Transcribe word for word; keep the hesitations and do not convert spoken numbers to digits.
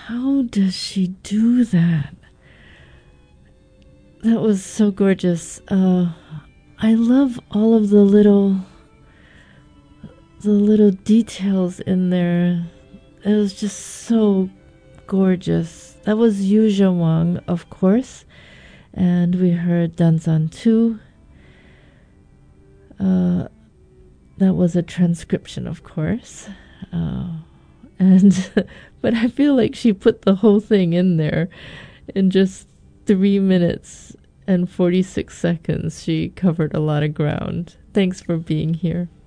How does she do that? That was so gorgeous. Uh, I love all of the little, the little details in there. It was just so gorgeous. That was Yu Zhewang, of course, and we heard Danzan two. Uh, that was a transcription, of course, uh, and but I feel like she put the whole thing in there in just three minutes and forty-six seconds. She covered a lot of ground. Thanks for being here.